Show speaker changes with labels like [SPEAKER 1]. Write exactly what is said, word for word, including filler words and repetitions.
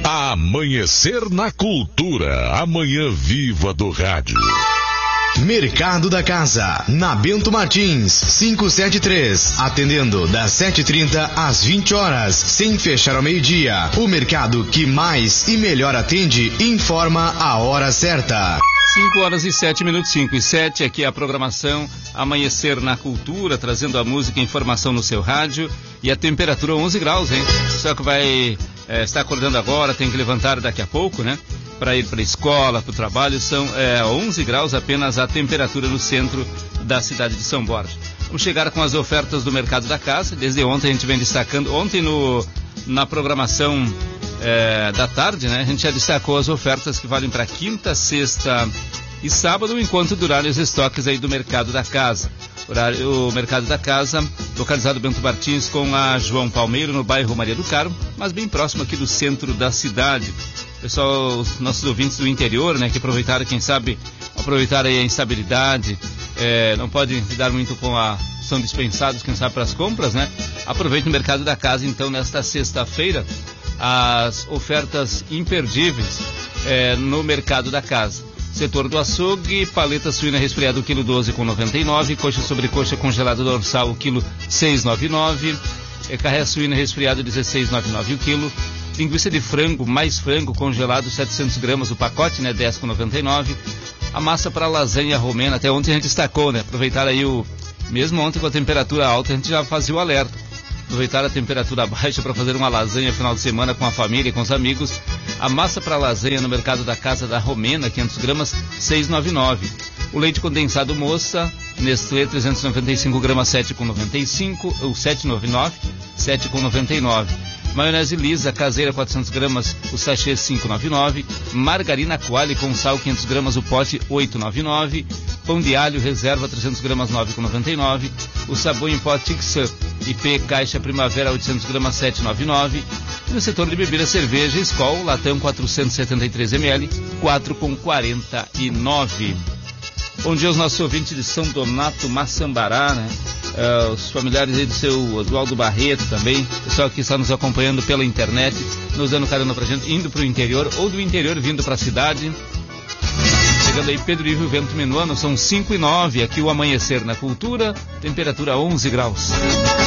[SPEAKER 1] Amanhecer na Cultura, a manhã viva do rádio.
[SPEAKER 2] Mercado da Casa, na Bento Martins, quinhentos e setenta e três, atendendo das sete e trinta às vinte horas, sem fechar ao meio-dia. O mercado que mais e melhor atende informa a hora certa.
[SPEAKER 3] cinco horas e sete minutos, cinco e sete, aqui é a programação Amanhecer na Cultura, trazendo a música e informação no seu rádio, e a temperatura onze graus, hein? Só que vai é, estar acordando agora, tem que levantar daqui a pouco, né? Para ir para a escola, para o trabalho, são é, onze graus apenas a temperatura no centro da cidade de São Borja. Vamos chegar com as ofertas do Mercado da Casa. Desde ontem a gente vem destacando, ontem no, na programação é, da tarde, né, a gente já destacou as ofertas que valem para quinta, sexta e sábado, enquanto durarem os estoques aí do Mercado da Casa. O Mercado da Casa, localizado Bento Martins com a João Palmeiro, no bairro Maria do Carmo, mas bem próximo aqui do centro da cidade. Pessoal, os nossos ouvintes do interior, né, que aproveitaram, quem sabe, aproveitar aí a instabilidade, é, não podem lidar muito com a... são dispensados, quem sabe, para as compras, né? Aproveite o Mercado da Casa, então, nesta sexta-feira, as ofertas imperdíveis é, no Mercado da Casa. Setor do açougue, paleta suína resfriada, o quilo doze com noventa e nove, coxa sobre coxa congelada dorsal, o quilo seis e noventa e nove, é, carré suína resfriado, dezesseis e noventa e nove o quilo, linguiça de frango, mais frango congelado, setecentos gramas o pacote, né, dez com noventa e nove, a massa para lasanha romena, até ontem a gente destacou, né, aproveitar aí o, mesmo ontem com a temperatura alta, a gente já fazia o alerta, aproveitar a temperatura baixa para fazer uma lasanha final de semana com a família e com os amigos. A massa para lasanha no Mercado da Casa da Romena, quinhentas gramas, seis e noventa e nove. O leite condensado moça, Nestlé, trezentos e noventa e cinco gramas, sete com noventa e cinco, ou sete e noventa e nove, sete com noventa e nove. Maionese lisa caseira, quatrocentas gramas, o sachê cinco e noventa e nove. Margarina Quali com sal, quinhentas gramas, o pote oito e noventa e nove. Pão de alho reserva, trezentas gramas, nove com noventa e nove. O sabão em pó Tixer I P Caixa Primavera, oitocentas gramas, sete e noventa e nove. E no setor de bebida, cerveja Skol, latão quatrocentos e setenta e três mililitros, quatro com quarenta e nove. Bom dia aos nossos ouvintes de São Donato, Maçambará, né? Uh, os familiares aí do seu Oswaldo Barreto também, o pessoal que está nos acompanhando pela internet, nos dando carona pra gente, indo pro interior, ou do interior vindo pra cidade. Chegando aí Pedro Ivo Vento Minuano, são cinco e nove, aqui o Amanhecer na Cultura, temperatura onze graus.